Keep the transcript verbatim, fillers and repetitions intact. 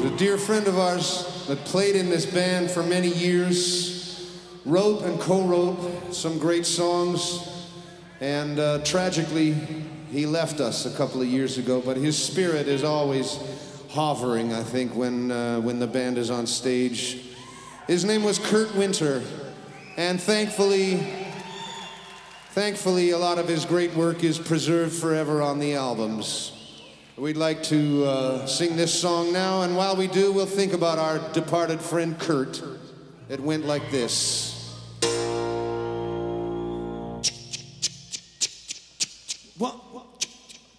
a dear friend of ours that played in this band for many years, wrote and co-wrote some great songs, and uh, tragically, he left us a couple of years ago, but his spirit is always hovering, I think, when, uh, when the band is on stage. His name was Kurt Winter, and thankfully, thankfully, a lot of his great work is preserved forever on the albums. We'd like to uh, sing this song now, and while we do, we'll think about our departed friend Kurt. It went like this.